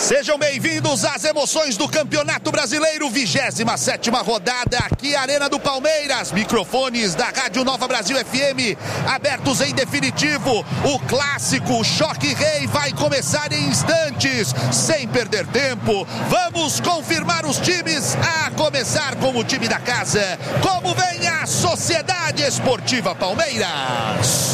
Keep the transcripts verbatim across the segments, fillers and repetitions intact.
Sejam bem-vindos às emoções do Campeonato Brasileiro, vigésima sétima rodada, aqui Arena do Palmeiras, microfones da Rádio Nova Brasil F M abertos em definitivo. O clássico, o Choque Rei, vai começar em instantes, sem perder tempo. Vamos confirmar os times, a começar com o time da casa. Como vem a Sociedade Esportiva Palmeiras?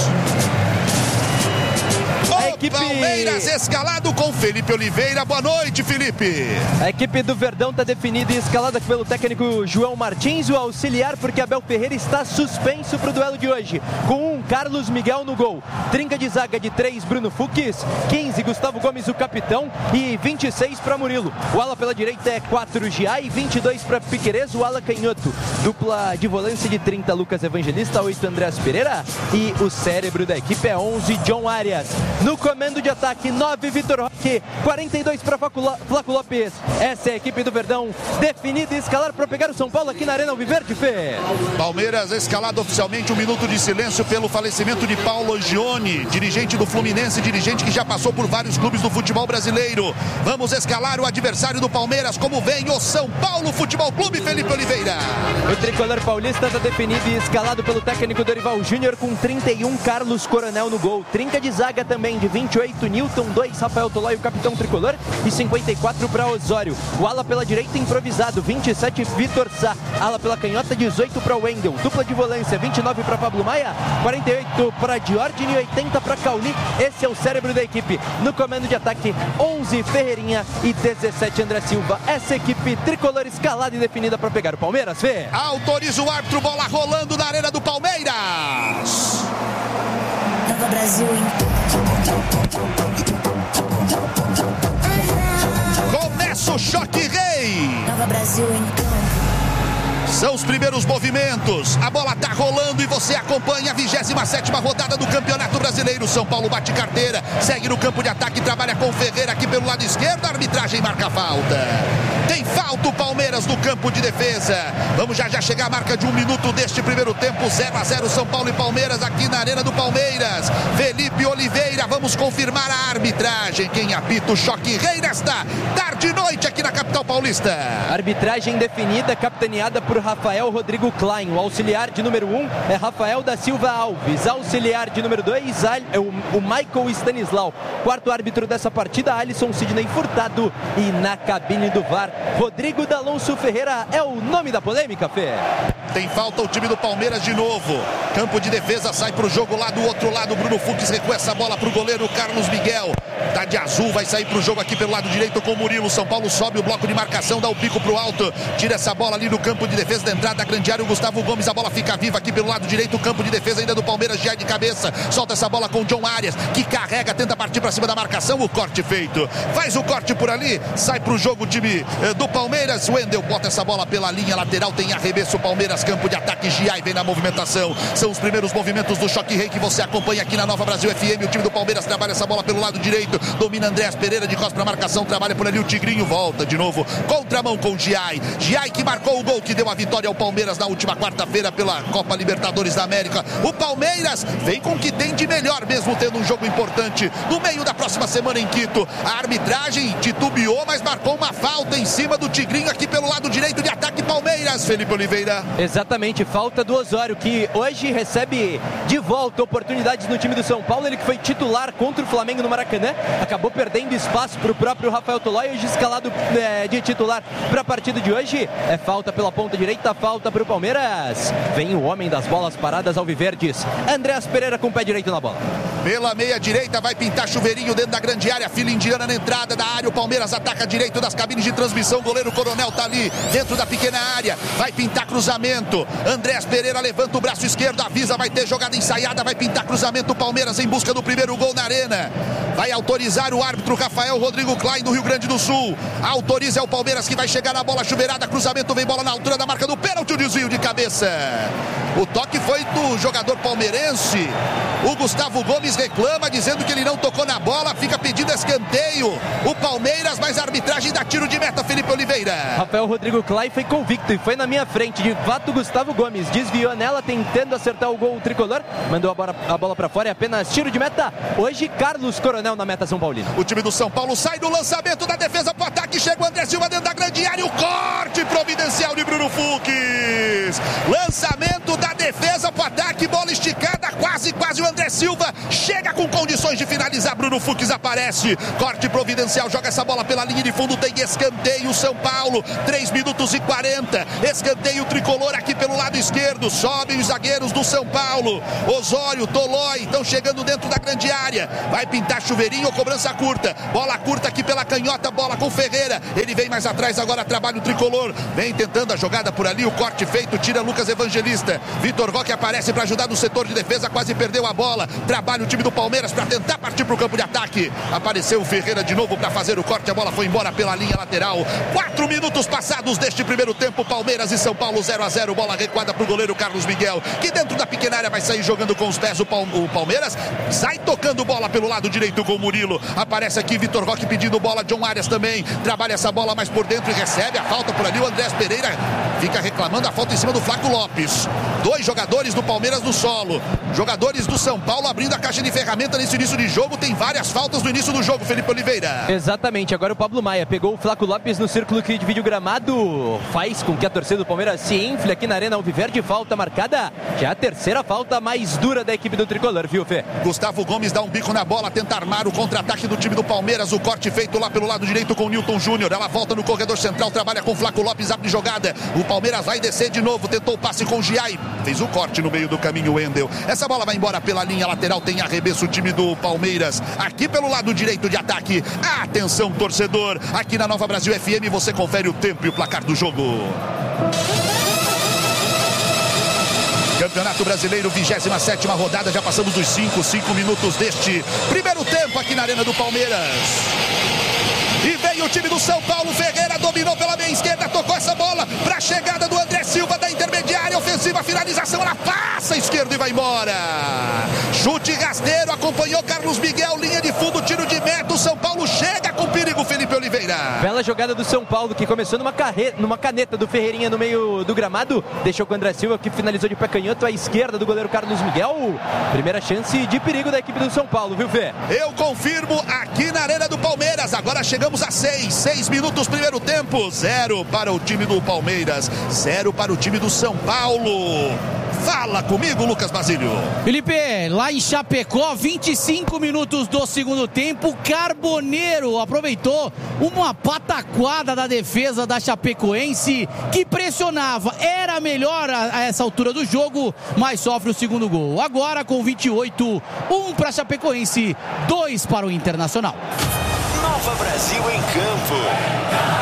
A equipe... Palmeiras escalado com Felipe Oliveira. Boa noite, Felipe. A equipe do Verdão está definida e escalada pelo técnico João Martins, o auxiliar, porque Abel Ferreira está suspenso para o duelo de hoje, com um Carlos Miguel no gol. Trinca de zaga de três, Bruno Fux, quinze, Gustavo Gomes, o capitão, e vinte e seis para Murilo. O ala pela direita é quatro, Giai, vinte e dois para Piquerez, o ala canhoto. Dupla de volância de trinta, Lucas Evangelista, oito, Andrés Pereira, e o cérebro da equipe é onze, John Arias. No comando de ataque, nove, Vitor Roque, quarenta e dois para Flaco Lopes. Essa é a equipe do Verdão, definida e escalar para pegar o São Paulo aqui na Arena Alviverde, Fê. Palmeiras escalado oficialmente, um minuto de silêncio pelo falecimento de Paulo Angione, dirigente do Fluminense, dirigente que já passou por vários clubes do futebol brasileiro. Vamos escalar o adversário do Palmeiras, como vem o São Paulo Futebol Clube, Felipe Oliveira. O tricolor paulista está definido e escalado pelo técnico Dorival Júnior, com trinta e um, Carlos Coronel no gol. Trinca de zaga também de vinte e oito, Newton, dois, Rafael Tolói, o capitão tricolor, e cinquenta e quatro para Osório. O ala pela direita improvisado, vinte e sete, Vitor Sá. Ala pela canhota, dezoito para Wendel. Dupla de volância, vinte e nove para Pablo Maia, quarenta e oito para Diordini e oitenta para Cauli. Esse é o cérebro da equipe. No comando de ataque, onze, Ferreirinha e dezessete, André Silva. Essa equipe tricolor escalada e definida para pegar o Palmeiras, Fê. Autoriza o árbitro, bola rolando na Arena do Palmeiras. Nova Brasil em Começa o Choque Rei. Nova Brasil em campo. São os primeiros movimentos. A bola tá rolando e você acompanha a vigésima sétima rodada do Campeonato Brasileiro. São Paulo bate carteira, segue no campo de ataque, trabalha com Ferreira aqui pelo lado esquerdo. A arbitragem marca falta. Tem falta o Palmeiras no campo de defesa. Vamos já já chegar à marca de um minuto deste primeiro tempo. zero a zero São Paulo e Palmeiras aqui na Arena do Palmeiras. Felipe Oliveira, vamos confirmar a arbitragem. Quem apita o Choque Rei nesta tarde e noite aqui na capital paulista? Arbitragem definida, capitaneada por Rafael Rodrigo Klein. O auxiliar de número um é Rafael da Silva Alves. Auxiliar de número dois é o, o Michael Stanislau. Quarto árbitro dessa partida, Alisson Sidney Furtado. E na cabine do V A R, Rodrigo D'Alonso Ferreira é o nome da polêmica, Fê. Tem falta o time do Palmeiras de novo. Campo de defesa, sai pro jogo lá do outro lado. Bruno Fux recua essa bola pro goleiro Carlos Miguel. Tá de azul, vai sair pro jogo aqui pelo lado direito com o Murilo. São Paulo sobe o bloco de marcação, dá o pico pro alto. Tira essa bola ali no campo de defesa da entrada da grande área. O Gustavo Gomes, a bola fica viva aqui pelo lado direito. O campo de defesa ainda do Palmeiras, já de cabeça. Solta essa bola com o John Arias, que carrega, tenta partir pra cima da marcação. O corte feito. Faz o corte por ali, sai pro jogo o time eh, do Palmeiras. Wendel bota essa bola pela linha lateral, tem arremesso. Palmeiras, campo de ataque. Giai vem na movimentação. São os primeiros movimentos do Choque Rei que você acompanha aqui na Nova Brasil F M. O time do Palmeiras trabalha essa bola pelo lado direito. Domina Andrés Pereira de costas pra marcação. Trabalha por ali o Tigrinho. Volta de novo. Contramão com o Giai. Giai que marcou o gol que deu a vitória ao Palmeiras na última quarta-feira pela Copa Libertadores da América. O Palmeiras vem com o que tem de melhor, mesmo tendo um jogo importante no meio da próxima semana em Quito. A arbitragem titubeou, mas marcou uma falta em cima do Tigrinho aqui pelo lado direito de ataque Palmeiras, Felipe Oliveira. Exatamente, falta do Osório, que hoje recebe de volta oportunidades no time do São Paulo. Ele que foi titular contra o Flamengo no Maracanã, acabou perdendo espaço para o próprio Rafael Tolói, hoje escalado é, de titular para a partida de hoje. É falta pela ponta direita, falta para o Palmeiras. Vem o homem das bolas paradas alviverdes, Andrés Pereira com o pé direito na bola. Pela meia direita vai pintar chuveirinho dentro da grande área, fila indiana na entrada da área. O Palmeiras ataca direito das cabines de transmissão. O goleiro Coronel tá ali dentro da pequena área, vai pintar cruzamento. Andrés Pereira levanta o braço esquerdo, avisa, vai ter jogada ensaiada, vai pintar cruzamento. O Palmeiras em busca do primeiro gol na arena. Vai autorizar o árbitro Rafael Rodrigo Klein do Rio Grande do Sul. Autoriza, é o Palmeiras que vai chegar na bola chuveirada. Cruzamento, vem bola na altura da marca do pênalti. O desvio de cabeça. O toque foi do jogador palmeirense. O Gustavo Gomes reclama, dizendo que ele não tocou na bola, fica pedindo escanteio. O Palmeiras, mas a arbitragem dá tiro de meta, Felipe Oliveira. Rafael Rodrigo Clay foi convicto e foi na minha frente. De fato, Gustavo Gomes desviou nela, tentando acertar o gol tricolor. Mandou a bola, a bola pra fora e apenas tiro de meta. Hoje, Carlos Coronel na meta São Paulino. O time do São Paulo sai do lançamento da defesa pro ataque. Chega o André Silva dentro da grande área. O corte providencial de Bruno Fux. Lançamento da defesa pro ataque. Bola esticada. Quase, quase o André Silva chega com condições de finalizar. Bruno Fux aparece. Corte providencial. Joga essa bola pela linha de fundo. Tem escanteio. São Paulo. três minutos e quarenta. Escanteio tricolor aqui pelo lado esquerdo. Sobem os zagueiros do São Paulo. Osório, Tolói estão chegando dentro da grande área. Vai pintar chuveirinho ou cobrança curta. Bola curta aqui pela canhota. Bola com Ferreira. Ele vem mais atrás agora. Trabalha o tricolor. Vem tentando a jogada por ali. O corte feito. Tira Lucas Evangelista. Vitor Roque aparece para ajudar no setor de defesa. Quase perdeu a bola. Trabalha o time do Palmeiras para tentar partir para o campo de ataque. Apareceu o Ferreira de novo para fazer o corte. A bola foi embora pela linha lateral. Quatro minutos passados deste primeiro tempo. Palmeiras e São Paulo zero a zero. Bola recuada para o goleiro Carlos Miguel, que dentro da pequena área vai sair jogando com os pés. O, Palme- o Palmeiras sai tocando bola pelo lado direito com o Murilo. Aparece aqui Vitor Roque pedindo bola. John Arias também trabalha essa bola mais por dentro e recebe a falta por ali. O Andrés Pereira fica reclamando a falta em cima do Flaco Lopes. Dois jogadores do Palmeiras no solo. Jogadores do São Paulo abrindo a caixa de ferramenta nesse início de jogo. Tem várias faltas no início do jogo, Felipe Oliveira. Exatamente. Agora o Pablo Maia pegou o Flaco Lopes no círculo que divide o gramado. Faz com que a torcida do Palmeiras se infle aqui na Arena Alviverde. Falta marcada. Já a terceira falta mais dura da equipe do tricolor, viu, Fê? Gustavo Gomes dá um bico na bola, tenta armar o contra-ataque do time do Palmeiras. O corte feito lá pelo lado direito com o Newton Júnior. Ela volta no corredor central, trabalha com o Flaco Lopes, abre jogada. O Palmeiras vai descer de novo, tentou o passe com o Giai. Fez o corte no meio do caminho, o Wendel. Essa bola vai embora pela linha lateral, tem arremesso o time do Palmeiras. Aqui pelo lado direito de ataque. Atenção, torcedor. Aqui na Nova Brasil F M você confere o tempo e o placar do jogo. Campeonato Brasileiro, vigésima sétima rodada. Já passamos dos cinco, cinco minutos deste primeiro tempo aqui na Arena do Palmeiras. E vem o time do São Paulo. Ferreira dominou pela meia esquerda, tocou essa bola para a chegada do André Silva da intermediária ofensiva, finalização, ela passa a esquerda e vai embora. Chute rasteiro, acompanhou Carlos Miguel, linha de fundo, tiro de meta. O São Paulo chega com perigo, Felipe Oliveira. Bela jogada do São Paulo, que começou numa, carre... numa caneta do Ferreirinha no meio do gramado. Deixou com o André Silva, que finalizou de pé canhoto à esquerda do goleiro Carlos Miguel. Primeira chance de perigo da equipe do São Paulo, viu, Fê? Eu confirmo aqui na Arena do Palmeiras. Agora chegamos a seis, seis minutos primeiro tempo. Zero para o time do Palmeiras, zero para o time do São Paulo. Fala comigo, Lucas Basílio. Felipe, lá em Chapecó, vinte e cinco minutos do segundo tempo, Carboneiro aproveitou uma pataquada da defesa da Chapecoense, que pressionava, era melhor a, a essa altura do jogo, mas sofre o segundo gol. Agora com vinte e oito, um para a Chapecoense, dois para o Internacional. Nova Brasil em campo.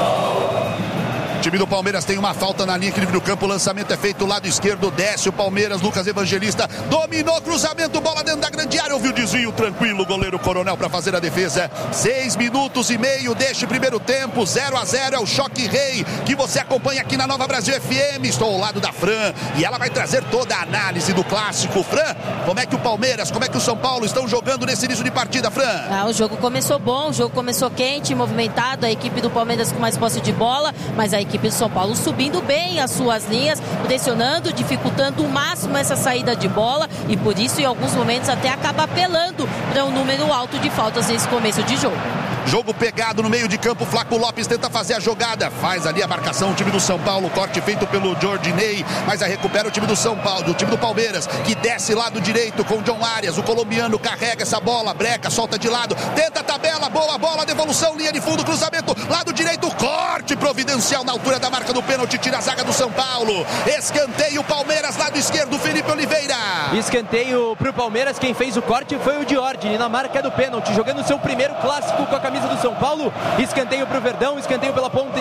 O time do Palmeiras tem uma falta na linha que livre do campo. O lançamento é feito lado esquerdo. Desce o Palmeiras. Lucas Evangelista dominou, cruzamento, bola dentro da grande área. Ouviu o desvio tranquilo. Goleiro Coronel para fazer a defesa. Seis minutos e meio deste primeiro tempo. zero a zero é o Choque Rei que você acompanha aqui na Nova Brasil F M. Estou ao lado da Fran e ela vai trazer toda a análise do clássico. Fran, como é que o Palmeiras, como é que o São Paulo estão jogando nesse início de partida, Fran? Ah, o jogo começou bom, o jogo começou quente, movimentado. A equipe do Palmeiras com mais posse de bola, mas a equipe do São Paulo subindo bem as suas linhas, pressionando, dificultando o máximo essa saída de bola e por isso em alguns momentos até acaba apelando para um número alto de faltas nesse começo de jogo. Jogo pegado no meio de campo, Flaco Lopes tenta fazer a jogada, faz ali a marcação o time do São Paulo, corte feito pelo Jordinei, mas a recupera o time do São Paulo, do time do Palmeiras, que desce lado direito com o John Arias, o colombiano carrega essa bola, breca, solta de lado, tenta a tabela, boa bola, devolução, linha de fundo, cruzamento, lado direito, corte providencial na altura da marca do pênalti, tira a zaga do São Paulo, escanteio Palmeiras, lado esquerdo, Felipe Oliveira. Escanteio pro Palmeiras, quem fez o corte foi o Diordini na marca do pênalti, jogando seu primeiro clássico com a camisa do São Paulo. Escanteio pro Verdão, escanteio pela ponta, pela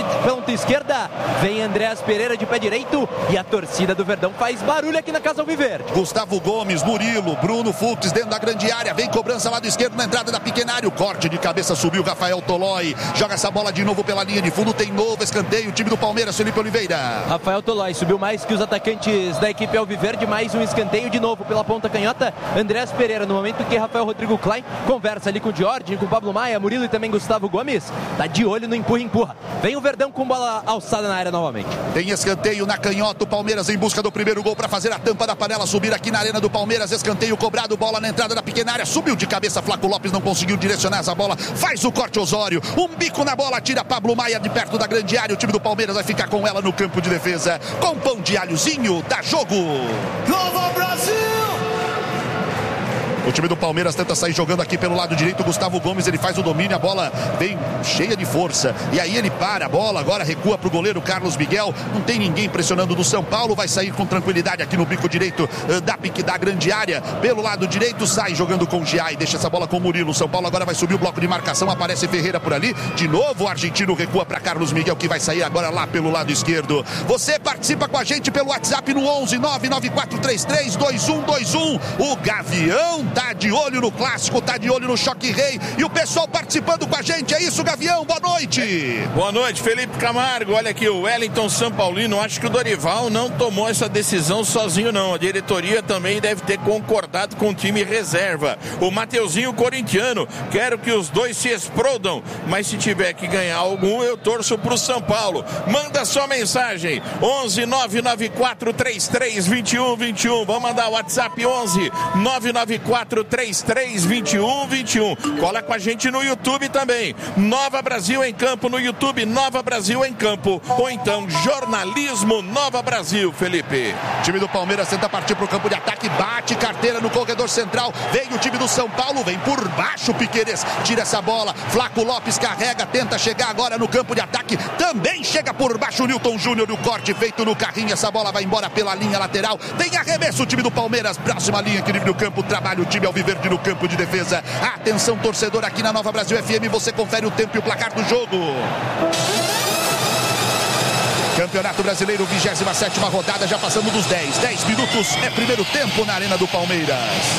ponta esquerda. Vem Andréas Pereira de pé direito e a torcida do Verdão faz barulho aqui na Casa Alviverde. Gustavo Gomes, Murilo, Bruno Fux dentro da grande área. Vem cobrança lado esquerdo na entrada da pequena área. O corte de cabeça subiu Rafael Tolói. Joga essa bola de novo pela linha de fundo. Tem novo escanteio. O time do Palmeiras, Felipe Oliveira. Rafael Tolói subiu mais que os atacantes da equipe Alviverde. Mais um escanteio de novo pela ponta canhota. Andréas Pereira, no momento que Rafael Rodrigo Klein conversa ali com o Jorge, com o Pablo Maia, Murilo e também Gustavo Gomes. Tá de olho no empurra-empurra. Vem o Verdão com bola alçada na área novamente. Tem escanteio na canhota. O Palmeiras em busca do primeiro gol para fazer a tampa da panela subir aqui na arena do Palmeiras. Escanteio cobrado, bola na entrada da pequena área. Subiu de cabeça, Flaco Lopes não conseguiu direcionar essa bola. Faz o corte Osório. Um bico na bola, tira Pablo Maia de perto da grande área. O time do Palmeiras vai ficar com ela no campo de defesa. Com pão de alhozinho, dá jogo. Nova Brasil! O time do Palmeiras tenta sair jogando aqui pelo lado direito. Gustavo Gomes, ele faz o domínio, a bola vem cheia de força. E aí ele para a bola, agora recua para o goleiro Carlos Miguel. Não tem ninguém pressionando do São Paulo. Vai sair com tranquilidade aqui no bico direito da pique da grande área. Pelo lado direito, sai jogando com o Giai. Deixa essa bola com o Murilo. São Paulo agora vai subir o bloco de marcação. Aparece Ferreira por ali. De novo o argentino recua para Carlos Miguel, que vai sair agora lá pelo lado esquerdo. Você participa com a gente pelo WhatsApp no onze nove nove quatro três três dois um dois um. O Gavião tá de olho no clássico, tá de olho no Choque Rei e o pessoal participando com a gente. É isso, Gavião, boa noite. Boa noite, Felipe Camargo. Olha aqui, o Wellington São Paulino. Acho que o Dorival não tomou essa decisão sozinho, não. A diretoria também deve ter concordado com o time reserva. O Mateuzinho corintiano, quero que os dois se explodam, mas se tiver que ganhar algum, eu torço pro São Paulo. Manda sua mensagem, onze nove nove quatro três três dois um dois um. Vamos mandar o WhatsApp onze nove nove quatro três três dois um dois um. Cola com a gente no YouTube também. Nova Brasil em Campo no YouTube, Nova Brasil em Campo. Ou então Jornalismo Nova Brasil, Felipe. O time do Palmeiras tenta partir para o campo de ataque, bate carteira no corredor central. Vem o time do São Paulo, vem por baixo, Piqueires tira essa bola. Flaco Lopes carrega, tenta chegar agora no campo de ataque. Também chega por baixo o Newton Júnior. O corte feito no carrinho, essa bola vai embora pela linha lateral. Tem arremesso o time do Palmeiras, próxima linha, equilíbrio do campo, trabalha o time Alviverde no campo de defesa. Atenção, torcedor, aqui na Nova Brasil F M, você confere o tempo e o placar do jogo. Campeonato Brasileiro, vigésima sétima rodada, já passando dos dez. dez minutos, é primeiro tempo na Arena do Palmeiras.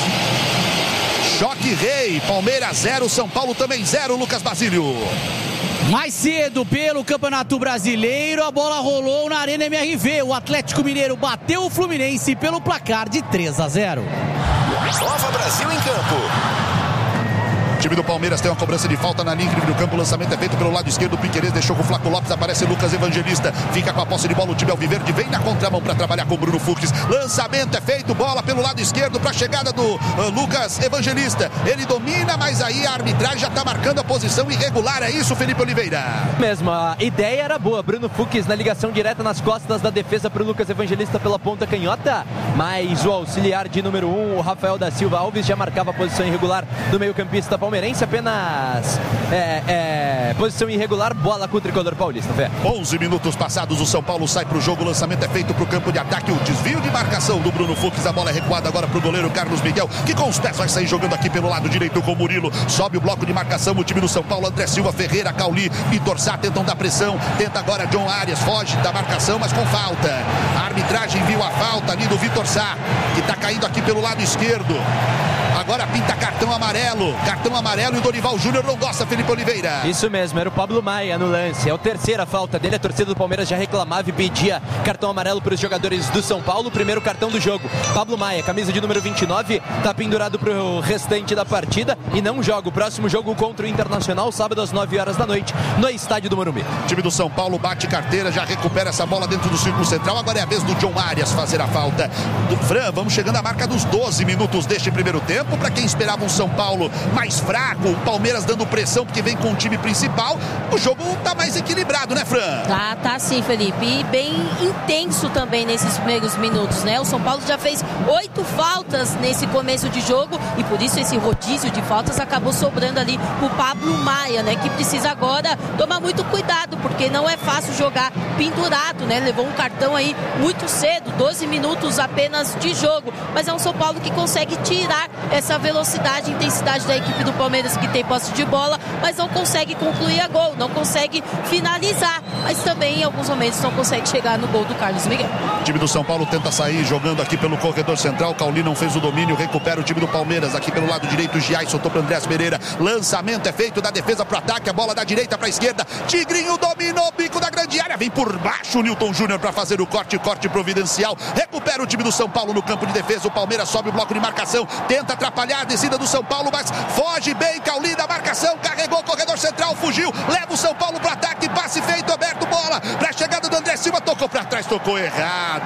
Choque Rei, Palmeiras zero, São Paulo também zero, Lucas Basílio. Mais cedo pelo Campeonato Brasileiro, a bola rolou na Arena M R V. O Atlético Mineiro bateu o Fluminense pelo placar de três a zero. Nova Brasil em Campo. O time do Palmeiras tem uma cobrança de falta na linha do campo. O lançamento é feito pelo lado esquerdo. O Piqueires deixou com o Flaco Lopes. Aparece Lucas Evangelista. Fica com a posse de bola. O time Alviverde vem na contramão para trabalhar com o Bruno Fux. Lançamento é feito. Bola pelo lado esquerdo para a chegada do uh, Lucas Evangelista. Ele domina, mas aí a arbitragem já está marcando a posição irregular. É isso, Felipe Oliveira? Mesmo, a ideia era boa. Bruno Fux na ligação direta nas costas da defesa para o Lucas Evangelista pela ponta canhota. Mas o auxiliar de número um, o Rafael da Silva Alves, já marcava a posição irregular do meio-campista palmeirense. Apenas é, é, posição irregular, bola com o tricolor paulista. Fé. onze minutos passados, o São Paulo sai para o jogo. O lançamento é feito para o campo de ataque. O desvio de marcação do Bruno Fux. A bola é recuada agora para o goleiro Carlos Miguel, que com os pés vai sair jogando aqui pelo lado direito com o Murilo. Sobe o bloco de marcação. O time do São Paulo, André Silva, Ferreira, Cauli e Dorsá tentam dar pressão. Tenta agora John Arias, foge da marcação, mas com falta. A arbitragem viu a falta ali do Vitor Sá, que está caindo aqui pelo lado esquerdo. Agora pinta cartão amarelo. Cartão amarelo e o Dorival Júnior não gosta, Felipe Oliveira. Isso mesmo, era o Pablo Maia no lance. É a terceira falta dele. A torcida do Palmeiras já reclamava e pedia cartão amarelo para os jogadores do São Paulo. Primeiro cartão do jogo. Pablo Maia, camisa de número vinte e nove, está pendurado para o restante da partida e não joga. O próximo jogo contra o Internacional, sábado às nove horas da noite, no estádio do Morumbi. O time do São Paulo bate carteira, já recupera essa bola dentro do círculo central. Agora é a vez do John Arias fazer a falta. Do Fran, vamos chegando à marca dos doze minutos deste primeiro tempo. Para quem esperava um São Paulo mais fraco, o Palmeiras dando pressão porque vem com o time principal, o jogo tá mais equilibrado, né, Fran? Tá, tá sim, Felipe, e bem intenso também nesses primeiros minutos, né? O São Paulo já fez oito faltas nesse começo de jogo e por isso esse rodízio de faltas acabou sobrando ali pro Pablo Maia, né? Que precisa agora tomar muito cuidado, porque não é fácil jogar pendurado, né? Levou um cartão aí muito cedo, doze minutos apenas de jogo, mas é um São Paulo que consegue tirar essa essa velocidade e intensidade da equipe do Palmeiras, que tem posse de bola, mas não consegue concluir a gol, não consegue finalizar, mas também em alguns momentos não consegue chegar no gol do Carlos Miguel. O time do São Paulo tenta sair jogando aqui pelo corredor central. Cauli não fez o domínio, recupera o time do Palmeiras aqui pelo lado direito. Giai soltou para Andrés Pereira, lançamento é feito da defesa para o ataque, a bola da direita para a esquerda. Tigrinho dominou o bico da grande área, vem por baixo o Nilton Júnior para fazer o corte, corte providencial. Recupera o time do São Paulo no campo de defesa. O Palmeiras sobe o bloco de marcação, tenta atrapalhar a descida do São Paulo, mas foge bem. Cauli da marcação, carregou o corredor central, fugiu, leva o São Paulo para ataque, passe feito, aberto, bola para a chegada do André Silva, tocou para trás, tocou errado.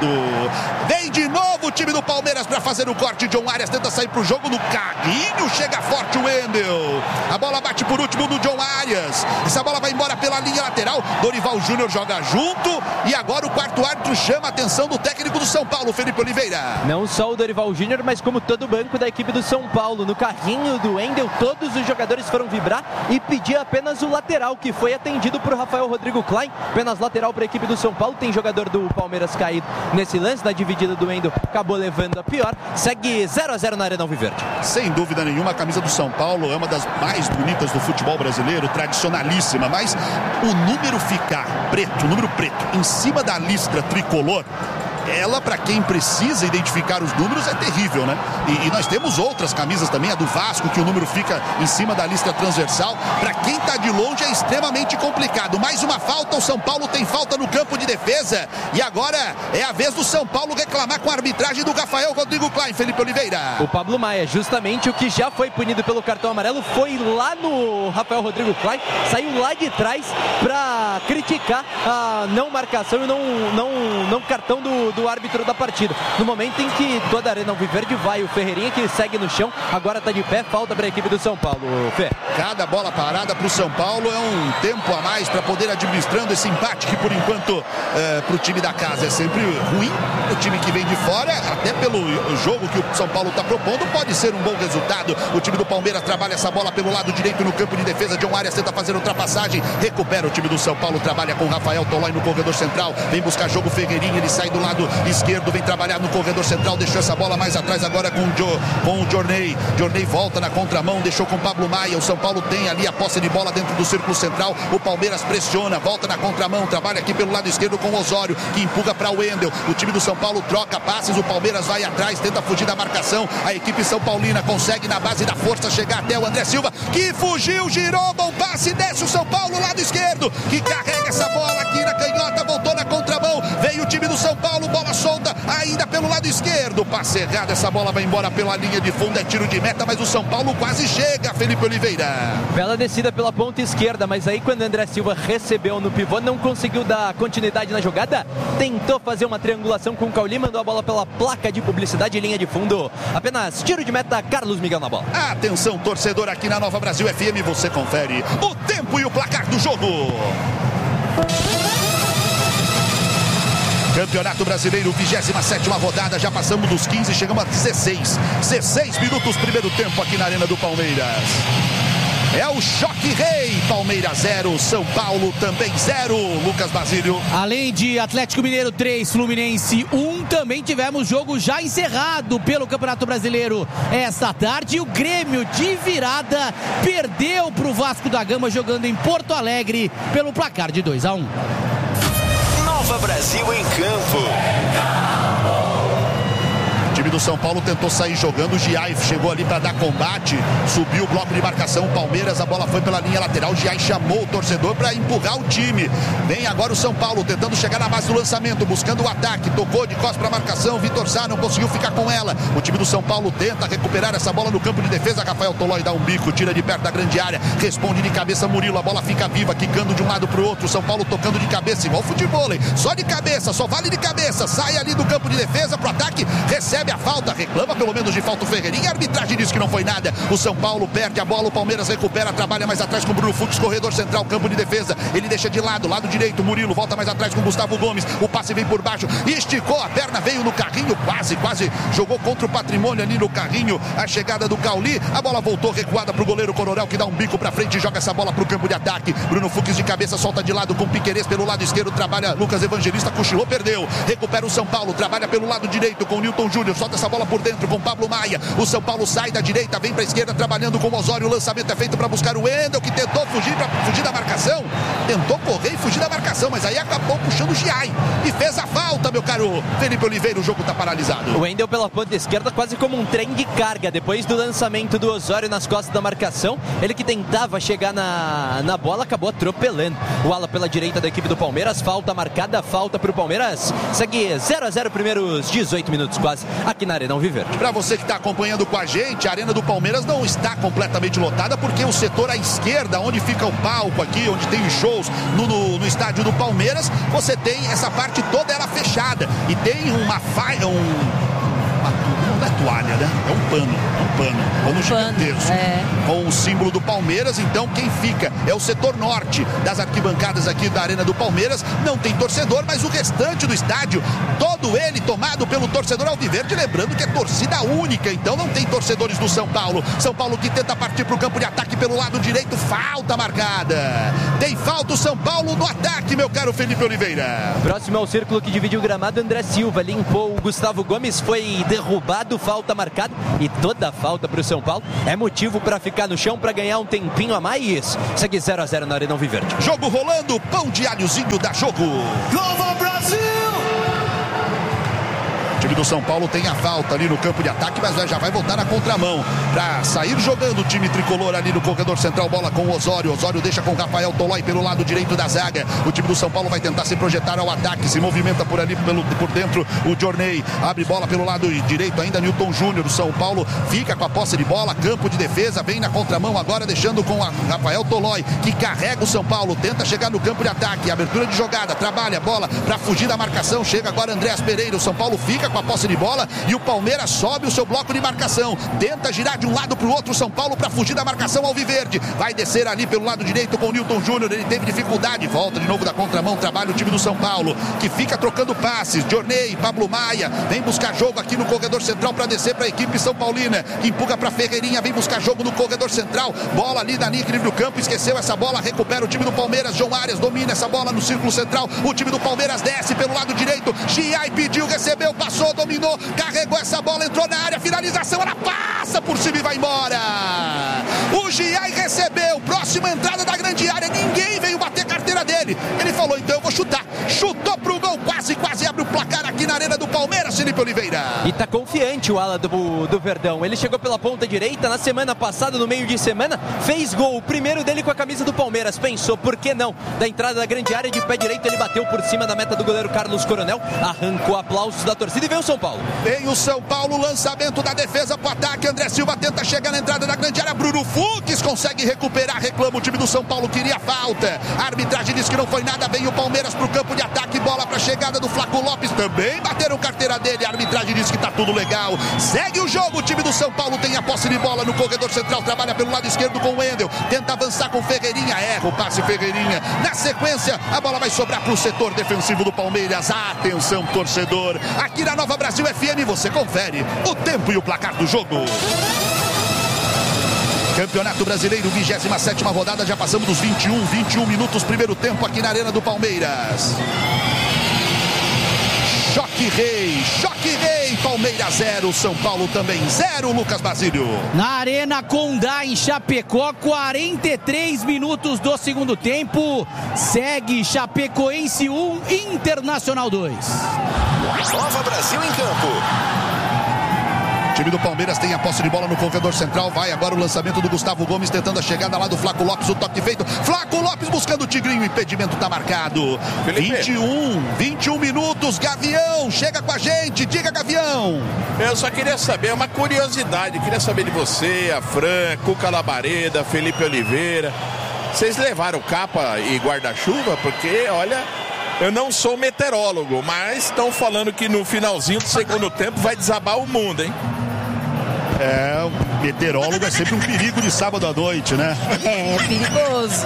Vem de novo o time do Palmeiras para fazer o corte. John Arias tenta sair pro jogo no carrinho, chega forte o Wendel. A bola bate por último no John Arias. Essa bola vai embora pela linha lateral. Dorival Júnior joga junto e agora o quarto árbitro chama a atenção do técnico do São Paulo, Felipe Oliveira. Não só o Dorival Júnior, mas como todo o banco da equipe do São Paulo. No carrinho do Wendel, todos os jogadores foram vibrar e pedir apenas o lateral, que foi atendido por Rafael Rodrigo Klein. Apenas lateral para a equipe do São Paulo. Tem jogador do Palmeiras caído nesse lance, na dividida do Wendel acabou levando a pior. Segue zero a zero na Arena Alviverde. Sem dúvida nenhuma, a camisa do São Paulo é uma das mais bonitas do futebol brasileiro, tradicionalíssima, mas o número ficar preto, o número preto em cima da listra tricolor, ela, para quem precisa identificar os números, é terrível, né? E, e nós temos outras camisas também, a do Vasco, que o número fica em cima da lista transversal. Para quem está de longe é extremamente complicado. Mais uma falta, o São Paulo tem falta no campo de defesa. E agora é a vez do São Paulo reclamar com a arbitragem do Rafael Rodrigo Klein, Felipe Oliveira. O Pablo Maia, justamente o que já foi punido pelo cartão amarelo, foi lá no Rafael Rodrigo Klein, saiu lá de trás para criticar a não marcação e não, não, não cartão do do árbitro da partida. No momento em que toda a Arena Alviverde vai, o Ferreirinha, que segue no chão, agora está de pé, falta para a equipe do São Paulo. Fê. Cada bola parada para o São Paulo é um tempo a mais para poder administrando esse empate, que por enquanto é, para o time da casa é sempre ruim. O time que vem de fora, até pelo jogo que o São Paulo está propondo, pode ser um bom resultado. O time do Palmeiras trabalha essa bola pelo lado direito no campo de defesa. John Arias tenta fazer ultrapassagem, recupera o time do São Paulo, trabalha com Rafael Tolói no corredor central, vem buscar jogo Ferreirinha, ele sai do lado esquerdo, vem trabalhar no corredor central, deixou essa bola mais atrás agora com o, jo, com o Jorney. Jorney volta na contramão, deixou com o Pablo Maia. O São Paulo tem ali a posse de bola dentro do círculo central. O Palmeiras pressiona, volta na contramão, trabalha aqui pelo lado esquerdo com o Osório, que empurra para o Wendel. O time do São Paulo troca passes, o Palmeiras vai atrás, tenta fugir da marcação. A equipe São Paulina consegue na base da força chegar até o André Silva, que fugiu, girou, bom passe, desce o São Paulo, lado esquerdo, que carrega essa bola aqui na canhota, voltou na contramão, veio o time do São Paulo, bola solta ainda pelo lado esquerdo, passe errado, essa bola vai embora pela linha de fundo, é tiro de meta, mas o São Paulo quase chega, Felipe Oliveira. Bela descida pela ponta esquerda, mas aí quando o André Silva recebeu no pivô, não conseguiu dar continuidade na jogada, tentou fazer uma triangulação com o Cauli, mandou a bola pela placa de publicidade, linha de fundo, apenas tiro de meta, Carlos Miguel na bola. Atenção, torcedor, aqui na Nova Brasil F M, você confere o tempo e o placar do jogo. Campeonato Brasileiro, vigésima sétima rodada, já passamos dos quinze, chegamos a dezesseis. dezesseis minutos, primeiro tempo aqui na Arena do Palmeiras. É o choque rei, Palmeiras zero, São Paulo também zero, Lucas Basílio. Além de Atlético Mineiro três, Fluminense um, também tivemos jogo já encerrado pelo Campeonato Brasileiro esta tarde. O Grêmio de virada perdeu para o Vasco da Gama jogando em Porto Alegre pelo placar de dois a um. Nova Brasil em campo. O time do São Paulo tentou sair jogando, o Giai chegou ali para dar combate, subiu o bloco de marcação, o Palmeiras, a bola foi pela linha lateral, o Giai chamou o torcedor para empurrar o time. Vem agora o São Paulo tentando chegar na base do lançamento, buscando o ataque, tocou de costas para a marcação, Vitor Sá não conseguiu ficar com ela. O time do São Paulo tenta recuperar essa bola no campo de defesa, Rafael Tolói dá um bico, tira de perto da grande área, responde de cabeça Murilo, a bola fica viva, quicando de um lado para o outro, o São Paulo tocando de cabeça, igual futebol, hein? Só de cabeça, só vale de cabeça, sai ali do campo de defesa pro ataque, recebe a falta, reclama pelo menos de falta o Ferreirinha, a arbitragem diz que não foi nada. O São Paulo perde a bola, o Palmeiras recupera, trabalha mais atrás com o Bruno Fux, corredor central, campo de defesa, ele deixa de lado, lado direito, Murilo volta mais atrás com o Gustavo Gomes, o passe vem por baixo, esticou a perna, veio no carrinho, quase, quase jogou contra o Patrimônio ali no carrinho, a chegada do Cauli, a bola voltou recuada pro goleiro Coronel, que dá um bico pra frente e joga essa bola pro campo de ataque. Bruno Fux de cabeça, solta de lado com o Piquerez pelo lado esquerdo, trabalha Lucas Evangelista, cochilou, perdeu, recupera o São Paulo, trabalha pelo lado direito com o Nilton Júnior, só solta essa bola por dentro com Pablo Maia. O São Paulo sai da direita, vem pra esquerda, trabalhando com o Osório. O lançamento é feito para buscar o Wendel, que tentou fugir para fugir da marcação. Tentou correr e fugir da marcação, mas aí acabou puxando o Giai e fez a falta, meu caro Felipe Oliveira. O jogo tá paralisado. O Wendel pela ponta esquerda, quase como um trem de carga. Depois do lançamento do Osório nas costas da marcação, ele que tentava chegar na, na bola, acabou atropelando o ala pela direita da equipe do Palmeiras. Falta marcada, falta pro Palmeiras. Segue zero a zero primeiros dezoito minutos quase aqui na Arena Alviverde. Para você que está acompanhando com a gente, a Arena do Palmeiras não está completamente lotada, porque o setor à esquerda, onde fica o palco aqui, onde tem os shows no, no, no estádio do Palmeiras, você tem essa parte toda ela fechada e tem uma faia, um não é toalha, né? É um pano, um pano, pano gigantesco, é. com o símbolo do Palmeiras. Então quem fica é o setor norte das arquibancadas aqui da Arena do Palmeiras. Não tem torcedor, mas o restante do estádio, todo ele tomado pelo torcedor alviverde, lembrando que é torcida única, então não tem torcedores do São Paulo. São Paulo que tenta partir para o campo de ataque pelo lado direito, falta marcada. Tem falta o São Paulo no ataque, meu caro Felipe Oliveira. Próximo ao círculo que divide o gramado, André Silva limpou o Gustavo Gomes, foi derrubado, falta marcada, e toda a falta para o São Paulo é motivo para ficar no chão, para ganhar um tempinho a mais. Segue zero a zero na Arena Alviverde. Jogo rolando, pão de alhozinho da jogo. Nova Brasil! O time do São Paulo tem a falta ali no campo de ataque, mas já vai voltar na contramão para sair jogando o time tricolor ali no corredor central. Bola com o Osório. Osório deixa com o Rafael Tolói pelo lado direito da zaga. O time do São Paulo vai tentar se projetar ao ataque, se movimenta por ali pelo, por dentro o Journey. Abre bola pelo lado direito ainda Newton Júnior. O São Paulo fica com a posse de bola, campo de defesa, vem na contramão agora, deixando com a Rafael Tolói, que carrega o São Paulo, tenta chegar no campo de ataque, abertura de jogada, trabalha a bola para fugir da marcação. Chega agora Andréas Pereira. O São Paulo fica com a posse de bola e o Palmeiras sobe o seu bloco de marcação, tenta girar de um lado para o outro. São Paulo para fugir da marcação alviverde, vai descer ali pelo lado direito com o Newton Júnior. Ele teve dificuldade, volta de novo da contramão, trabalha o time do São Paulo, que fica trocando passes. Journey, Pablo Maia, vem buscar jogo aqui no corredor central para descer para a equipe São Paulina, que empurra para Ferreirinha, vem buscar jogo no corredor central, bola ali da linha do campo, esqueceu essa bola, recupera o time do Palmeiras. João Arias domina essa bola no círculo central, o time do Palmeiras desce pelo lado direito. Giai pediu, recebeu, passou, dominou, carregou essa bola, entrou na área, finalização, ela passa por cima e vai embora. O Giai recebeu, próxima entrada da grande área, ninguém veio bater carteira dele. Ele falou, então eu vou chutar. Chutou pro gol, quase, quase abre o placar aqui na Arena do Palmeiras, Felipe Oliveira. E tá confiante o ala do, do Verdão. Ele chegou pela ponta direita na semana passada, no meio de semana, fez gol, o primeiro dele com a camisa do Palmeiras. Pensou, por que não? Da entrada da grande área, de pé direito, ele bateu por cima da meta do goleiro Carlos Coronel, arrancou aplausos da torcida e veio o São Paulo. Vem o São Paulo, lançamento da defesa pro ataque. André Silva tenta chegar na entrada da grande área. Bruno Fux consegue recuperar, reclama o time do São Paulo, queria falta. A arbitragem diz que não foi nada. Vem o Palmeiras pro campo de ataque, bola pra chegada do Flaco Lopes, também bateram carteira dele. A arbitragem diz que tá tudo legal. Segue o jogo, o time do São Paulo tem a posse de bola no corredor central, trabalha pelo lado esquerdo com o Wendel, tenta avançar com Ferreirinha, erra o passe Ferreirinha. Na sequência, a bola vai sobrar pro setor defensivo do Palmeiras. Atenção, torcedor, aqui na Nova Brasil F M você confere o tempo e o placar do jogo. Campeonato Brasileiro, vigésima sétima rodada, já passamos dos vinte e um, vinte e um minutos, primeiro tempo aqui na Arena do Palmeiras. Choque Rei, Choque Rei, Palmeiras zero, São Paulo também zero, Lucas Basílio. Na Arena Condá, em Chapecó, quarenta e três minutos do segundo tempo, segue Chapecoense um, Internacional dois. Nova Brasil em campo. O time do Palmeiras tem a posse de bola no corredor central. Vai agora o lançamento do Gustavo Gomes, tentando a chegada lá do Flaco Lopes. O toque feito. Flaco Lopes buscando o Tigrinho. O impedimento está marcado. Felipe. vinte e um, vinte e um minutos. Gavião, chega com a gente. Diga, Gavião. Eu só queria saber, uma curiosidade. Queria saber de você, a Fran, Cuca Labareda, Felipe Oliveira. Vocês levaram capa e guarda-chuva? Porque, olha... Eu não sou meteorólogo, mas estão falando que no finalzinho do segundo tempo vai desabar o mundo, hein? É, Meteorólogo é sempre um perigo de sábado à noite, né? É, é perigoso.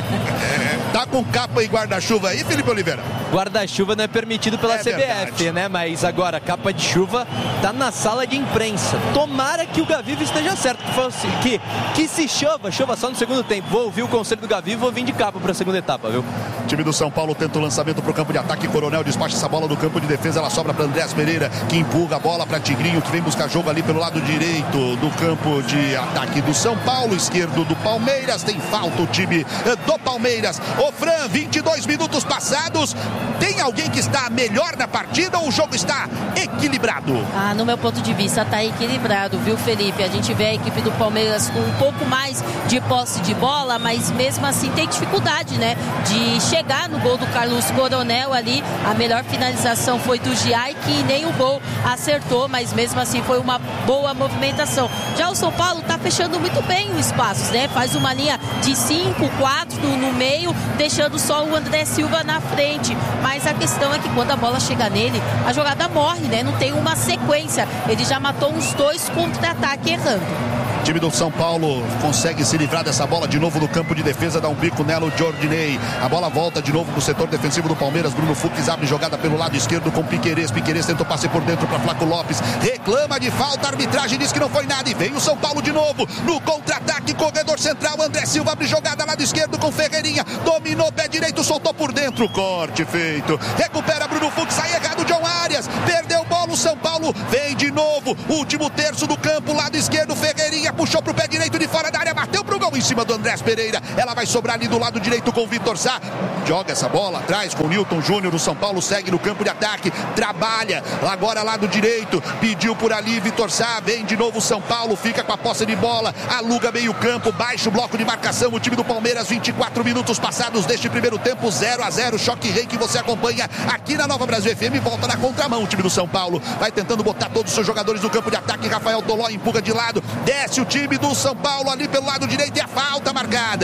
É, tá com capa e guarda-chuva aí, Felipe Oliveira? Guarda-chuva não é permitido pela é C B F, verdade. né? Mas agora, capa de chuva tá na sala de imprensa. Tomara que o Gavivo esteja certo, que, fosse, que, que se chova, chova só no segundo tempo. Vou ouvir o conselho do Gavivo e vou vir de capa para a segunda etapa, viu? O time do São Paulo tenta o lançamento para o campo de ataque. Coronel despacha essa bola do campo de defesa. Ela sobra para Andrés Pereira, que empurra a bola para Tigrinho, que vem buscar jogo ali pelo lado direito do campo de ataque do São Paulo. Esquerdo do Palmeiras. Tem falta o time do Palmeiras. Ô Fran, vinte e dois minutos passados. Tem alguém que está melhor na partida ou o jogo está equilibrado? Ah, no meu ponto de vista está equilibrado, viu, Felipe? A gente vê a equipe do Palmeiras com um pouco mais de posse de bola, mas mesmo assim tem dificuldade, né? De chegar no gol do Carlos Coronel ali. A melhor finalização foi do Giai, que nem o gol acertou, mas mesmo assim foi uma boa movimentação. Já o São Paulo está fechando muito bem os espaços, né? Faz uma linha de cinco, quatro no meio, deixando só o André Silva na frente. Mas a questão é que quando a bola chega nele, a jogada morre, né? Não tem uma sequência. Ele já matou uns dois contra-ataque errando. O time do São Paulo consegue se livrar dessa bola de novo no campo de defesa, dá um bico nela o Jordinei. A bola volta de novo pro setor defensivo do Palmeiras. Bruno Fux abre jogada pelo lado esquerdo com Piquerez. Piquerez tentou passe por dentro para Flaco Lopes. Reclama de falta, a arbitragem diz que não foi nada. E vem o São Paulo de novo no contra-ataque, corredor central. André Silva abre jogada lado esquerdo com Ferreirinha. Dominou, pé direito, soltou por dentro. Corte feito. Recupera Bruno Fux, sai errado John Arias. Perdeu bola o São Paulo. Vem de novo. Último terço do campo, lado esquerdo, Ferreirinha. Puxou pro pé direito de fora da área, bateu pro gol em cima do Andrés Pereira. Ela vai sobrar ali do lado direito com o Vitor Sá. Joga essa bola atrás com o Newton Júnior. O São Paulo segue no campo de ataque. Trabalha agora lado direito. Pediu por ali Vitor Sá. Vem de novo o São Paulo. Fica com a posse de bola. Aluga meio campo. Baixa o bloco de marcação. O time do Palmeiras. vinte e quatro minutos passados deste primeiro tempo. zero a zero. Choque rei que você acompanha aqui na Nova Brasil F M. Volta na contramão o time do São Paulo. Vai tentando botar todos os seus jogadores no campo de ataque. Rafael Toló empurra de lado. Desce o time do São Paulo ali pelo lado direito e a falta marcada.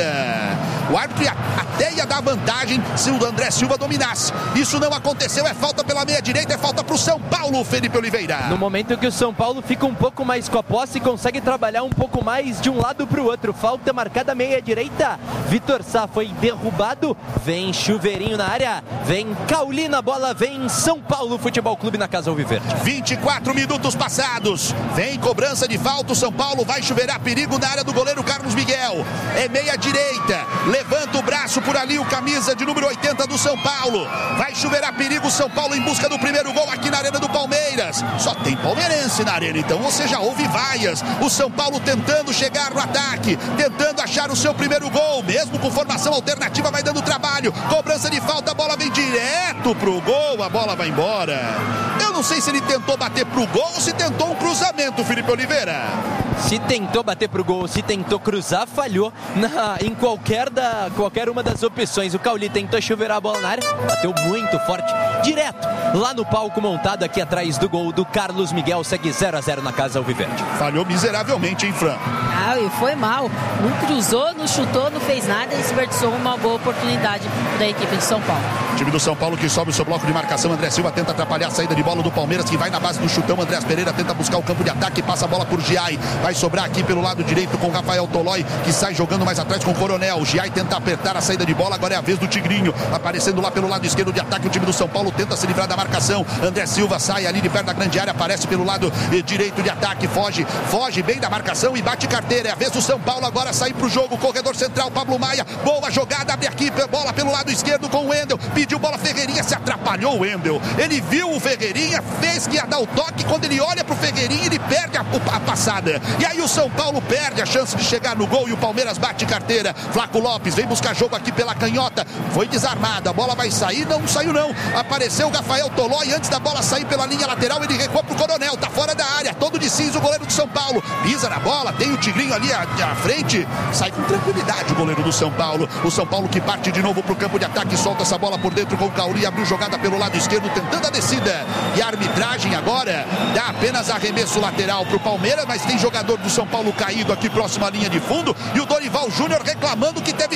O árbitro até ia dar vantagem se o André Silva dominasse. Isso não aconteceu, é falta pela meia direita, é falta pro São Paulo, Felipe Oliveira. No momento que o São Paulo fica um pouco mais com a posse e consegue trabalhar um pouco mais de um lado pro outro. Falta marcada meia direita. Vitor Sá foi derrubado. Vem Chuveirinho na área. Vem Cauli na bola. Vem São Paulo Futebol Clube na Casa Alviverde. vinte e quatro minutos passados. Vem cobrança de falta. O São Paulo vai chuveirar perigo na área do goleiro Carlos Miguel. É meia direita. Levanta o braço por ali o camisa de número oitenta do São Paulo. Vai chuveirar perigo o São Paulo em busca do primeiro gol aqui na Arena do Palmeiras. Só tem palmeirense na arena, então você já ouve vaias. O São Paulo tentando chegar no ataque, tentando achar o seu primeiro gol, mesmo com formação alternativa, vai dando trabalho. Cobrança de falta, a bola vem direto pro gol, a bola vai embora. Eu não sei se ele tentou bater pro gol ou se tentou um cruzamento, Felipe Oliveira. Se tentou bater pro gol, se tentou cruzar, falhou na, em qualquer, da, qualquer uma das opções. O Cauli tentou chuveirar a bola na área, bateu muito forte, direto lá no palco montado aqui atrás do gol do Carlos Miguel. Segue zero a zero na Casa Alviverde. Falhou miseravelmente, hein, Fran? Ah, e foi mal. Não cruzou, não chutou, não fez nada e desperdiçou uma boa oportunidade da equipe de São Paulo. Time do São Paulo que sobe o seu bloco de marcação. André Silva tenta atrapalhar a saída de bola do Palmeiras, que vai na base do chutão. Andrés Pereira tenta buscar o campo de ataque, passa a bola por Giai. Vai sobrar aqui pelo lado direito com Rafael Tolói, que sai jogando mais atrás com o Coronel. O Giai tenta apertar a saída de bola, agora é a vez do Tigrinho. Aparecendo lá pelo lado esquerdo de ataque, o time do São Paulo tenta se livrar da marcação. André Silva sai ali de perto da grande área, aparece pelo lado direito de ataque, foge, foge bem da marcação e bate carteira. É a vez do São Paulo agora sair pro jogo. Corredor central, Pablo Maia. Boa jogada, abre aqui, bola pelo lado esquerdo com o Wendel. Pediu bola, Ferreirinha, se atrapalhou o Wendel. Ele viu o Ferreirinha, fez que ia dar o toque. Quando ele olha pro Ferreirinha, ele perde a, a passada. E aí o São Paulo perde a chance de chegar no gol e o Palmeiras bate carteira. Flaco Lopes vem buscar jogo aqui pela canhota. Foi desarmada, a bola vai sair, não saiu não. Apareceu o Rafael Toló e antes da bola sair pela linha lateral, ele recuou pro Coronel, tá fora da área, todo de cinza o goleiro do São Paulo. Pisa na bola, tem o Tigrinho ali à, à frente, sai com tranquilidade o goleiro do São Paulo. O São Paulo que parte de novo pro campo de ataque, solta essa bola por dentro com o Cauli, abriu jogada pelo lado esquerdo, tentando a descida. E a arbitragem agora dá apenas arremesso lateral pro Palmeiras, mas tem jogador do São Paulo caído aqui próximo à linha de fundo e o Dorival Júnior reclamando que teve falta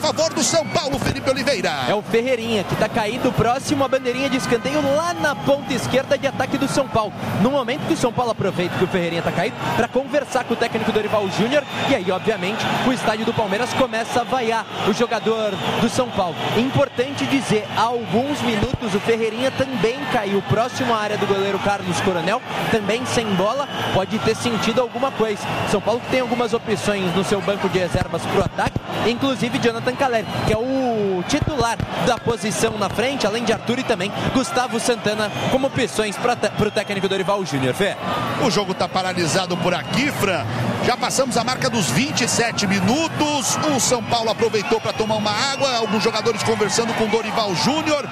favor do São Paulo, Felipe Oliveira. É o Ferreirinha que está caído próximo à bandeirinha de escanteio lá na ponta esquerda de ataque do São Paulo. No momento que o São Paulo aproveita que o Ferreirinha está caído para conversar com o técnico Dorival Júnior, e aí, obviamente, o estádio do Palmeiras começa a vaiar o jogador do São Paulo. Importante dizer, há alguns minutos o Ferreirinha também caiu próximo à área do goleiro Carlos Coronel, também sem bola, pode ter sentido alguma coisa. São Paulo que tem algumas opções no seu banco de reservas para o ataque, inclusive Jonathan Calleri, que é o titular da posição na frente, além de Arthur e também Gustavo Santana como opções para o técnico Dorival Júnior. Fé. O jogo está paralisado por aqui, Fran. Já passamos a marca dos vinte e sete minutos. O São Paulo aproveitou para tomar uma água. Alguns jogadores conversando com Dorival Júnior.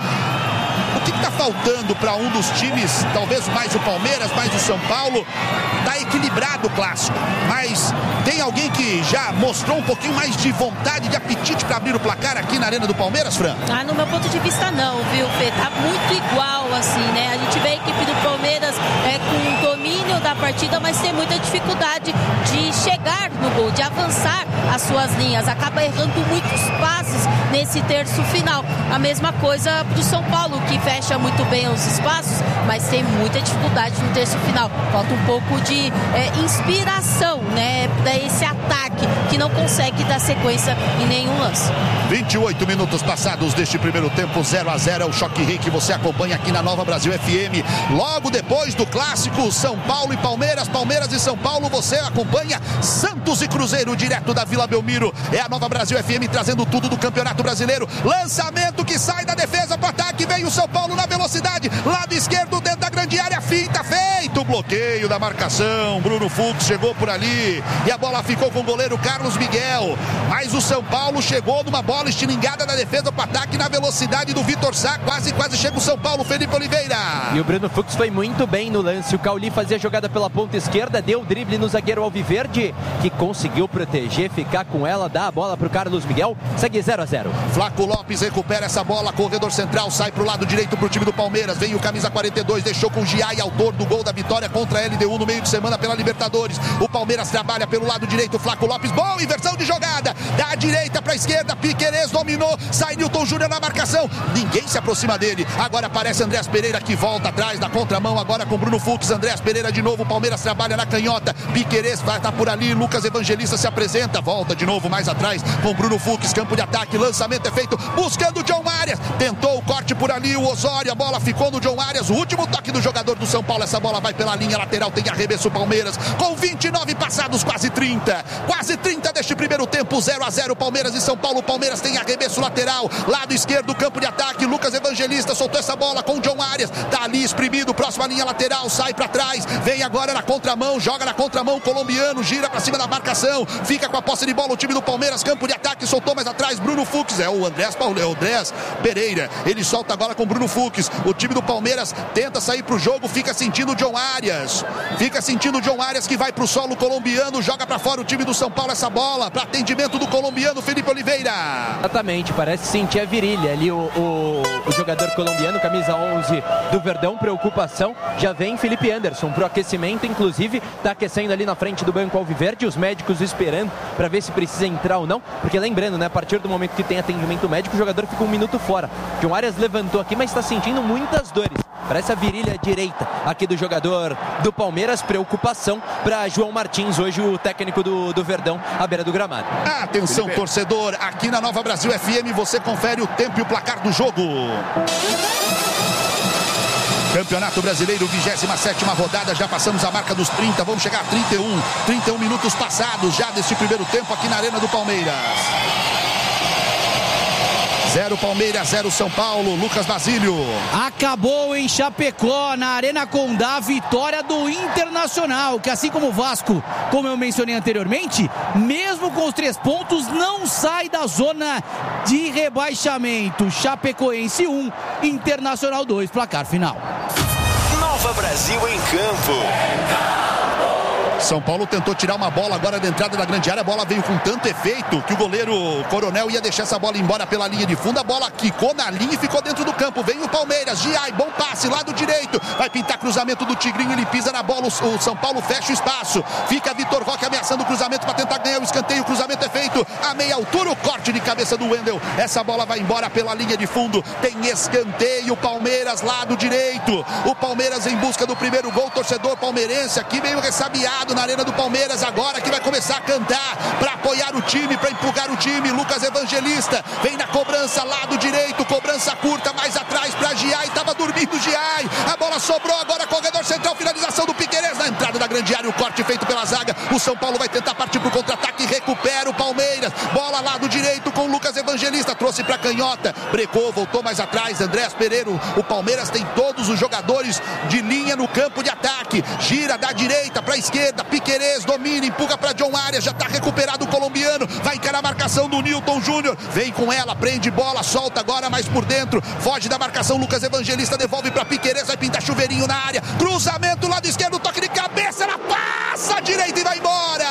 O que está faltando para um dos times, talvez mais o Palmeiras, mais o São Paulo? Está equilibrado o clássico, mas tem alguém que já mostrou um pouquinho mais de vontade, de apetite para abrir o placar aqui na Arena do Palmeiras, Fran? Ah, no meu ponto de vista não, viu, Fê? Tá muito igual, assim, né? A gente vê a equipe do Palmeiras é, com domínio da partida, mas tem muita dificuldade de chegar no gol, de avançar as suas linhas. Acaba errando muitos passes nesse terço final. A mesma coisa do São Paulo, que fecha muito bem os espaços, mas tem muita dificuldade no terço final. Falta um pouco de é, inspiração, né, para esse ataque que não consegue dar sequência em nenhum lance. vinte e oito minutos passados deste primeiro tempo, zero a zero é o Choque Rei que você acompanha aqui na Nova Brasil F M. Logo depois do clássico São Paulo e Palmeiras, Palmeiras e São Paulo, você acompanha Santos e Cruzeiro direto da Vila Belmiro. É a Nova Brasil F M trazendo tudo do Campeonato Brasileiro. Lançamento que sai da defesa para o ataque, vem o São Paulo na velocidade, lado esquerdo dentro da grande área, finta, feito o bloqueio da marcação. Bruno Fux chegou por ali e a bola ficou com o goleiro Carlos Miguel, mas o São Paulo chegou numa bola estilingada da defesa para o ataque na velocidade do Vitor Sá, quase quase chega o São Paulo, Felipe Oliveira. E o Bruno Fux foi muito bem no lance. O Cauli fazia a jogada pela ponta esquerda, deu o drible no zagueiro Alviverde, que conseguiu proteger, ficar com ela, dá a bola para o Carlos Miguel, segue zero a zero. Flaco Lopes recupera essa bola, corredor central, sai para o lado direito para o time do Palmeiras, vem o camisa quarenta e dois, deixou com o Giai, autor do gol da vitória contra a L D U no meio de semana pela Libertadores. O Palmeiras trabalha pelo lado direito, Flaco Lopes, boa inversão de jogada, da direita para a esquerda, Piquerez dominou, sai Nilton Júnior na marcação, ninguém se aproxima dele, agora aparece Andrés Pereira que volta atrás da contramão, agora com Bruno Fux, Andrés Pereira de novo, o Palmeiras trabalha na canhota, Piquerez vai estar por ali, Lucas Evangelista se apresenta, volta de novo mais atrás com Bruno Fux, campo de ataque, lançamento é feito, buscando o John Arias, tentou o corte por ali, o Osório, a bola ficou no John Arias, o último toque do jogador do São Paulo, essa bola vai pela linha lateral, tem arremesso Palmeiras, com vinte e nove passados, quase trinta, quase trinta deste primeiro tempo, zero a zero Palmeiras e São Paulo, Palmeiras tem arremesso lateral, lado esquerdo, campo de ataque, Lucas Evangelista soltou essa bola com o John Arias, tá ali exprimido, próxima linha lateral, sai pra trás, vem agora na contramão, joga na contramão, colombiano, gira pra cima da marcação, fica com a posse de bola o time do Palmeiras, campo de ataque, soltou mais atrás, Bruno Fux, é o Andrés Paulo, é o Andrés Pereira, ele solta agora com Bruno Fux, o time do Palmeiras tenta sair pro jogo, fica sentindo o John Arias, fica sentindo o John Arias que vai pro solo colombiano, joga pra fora o time do São Paulo essa bola, pra atendimento do colombiano Felipe Oliveira. Exatamente, parece sentir a virilha ali o, o, o jogador colombiano, camisa onze do Verdão, preocupação, já vem Felipe Anderson pro aquecimento, inclusive tá aquecendo ali na frente do banco alviverde, os médicos esperando pra ver se precisa entrar ou não, porque lembrando, né, a partir do momento que tem atendimento médico, o jogador fica um minuto fora. John Arias levantou aqui, mas está sentindo muitas dores, parece a virilha direita aqui do jogador do Palmeiras, preocupação para João Martins, hoje o técnico do, do Verdão, à beira do gramado. Atenção, torcedor, aqui na Nova Brasil F M você confere o tempo e o placar do jogo. Campeonato Brasileiro, vigésima sétima rodada, já passamos a marca dos trinta, vamos chegar a trinta e um, trinta e um minutos passados já deste primeiro tempo aqui na Arena do Palmeiras. Zero Palmeiras, zero São Paulo, Lucas Basílio. Acabou em Chapecó, na Arena Condá, vitória do Internacional, que assim como o Vasco, como eu mencionei anteriormente, mesmo com os três pontos, não sai da zona de rebaixamento. Chapecoense um, Internacional dois, placar final. Nova Brasil em campo. São Paulo tentou tirar uma bola agora da entrada da grande área. A bola veio com tanto efeito que o goleiro Coronel ia deixar essa bola embora pela linha de fundo. A bola quicou na linha e ficou dentro do campo. Vem o Palmeiras. Giai, bom passe, lado direito. Vai pintar cruzamento do Tigrinho. Ele pisa na bola. O São Paulo fecha o espaço. Fica Vitor Roque ameaçando o cruzamento para tentar ganhar o escanteio. O cruzamento é feito a meia altura. O corte de cabeça do Wendel. Essa bola vai embora pela linha de fundo. Tem escanteio. Palmeiras, lado direito. O Palmeiras em busca do primeiro gol. Torcedor palmeirense aqui meio ressabiado na arena do Palmeiras agora, que vai começar a cantar para apoiar o time, para empurrar o time. Lucas Evangelista vem na cobrança, lado direito, cobrança curta, mais atrás para Giai, estava dormindo Giai, a bola sobrou agora, corredor central, finalização do Piquerez na entrada da grande área, o corte feito pela zaga. O São Paulo vai tentar partir para o contra-ataque, recupera o Palmeiras, bola lado direito com o Lucas Evangelista, trouxe para canhota, brecou, voltou mais atrás, Andrés Pereira. O Palmeiras tem todos os jogadores de linha no campo de ataque, gira da direita para a esquerda, Piquerez domina, empurra para John Arias, já está recuperado o colombiano, vai encarar a marcação do Nilton Júnior, vem com ela, prende bola, solta agora mais por dentro, foge da marcação, Lucas Evangelista devolve para Piquerez, vai pintar chuveirinho na área, cruzamento lado esquerdo, toque de cabeça, ela passa a direita e vai embora!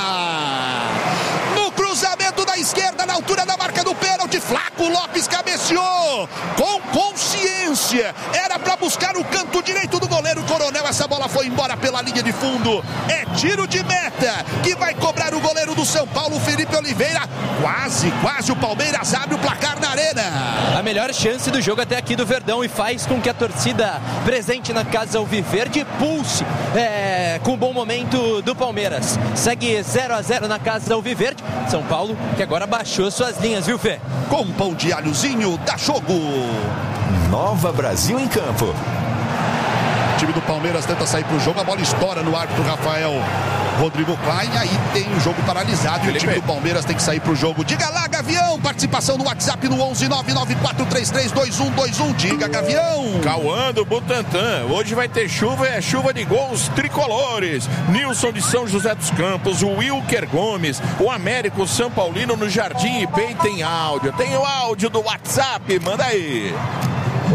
No cruzamento da esquerda, na altura da marca do pênalti, Flaco Lopes cabeceou com consciência, era para buscar o canto direito do goleiro Coronel, essa bola foi embora pela linha de fundo, é tiro de meta, que vai cobrar o goleiro do São Paulo, Felipe Oliveira, quase, quase o Palmeiras abre o placar na arena. A melhor chance do jogo até aqui do Verdão e faz com que a torcida presente na Casa Alviverde pulse é, com o bom momento do Palmeiras. Segue zero a zero na Casa Alviverde, São Paulo que agora baixou suas linhas, viu, Fê? Com pão de alhozinho, dá jogo. Nova Brasil em campo. O time do Palmeiras tenta sair pro jogo, a bola estoura no árbitro Rafael Rodrigo Klein, aí tem o jogo paralisado e o time do Palmeiras tem que sair pro jogo. Diga lá, Gavião, participação no WhatsApp no onze nove nove quatro três três dois um dois um. Diga, Gavião. Cauã do Butantã, hoje vai ter chuva, é chuva de gols tricolores. Nilson de São José dos Campos, o Wilker Gomes, o Américo São Paulino no Jardim I P tem áudio, tem o áudio do WhatsApp, manda aí.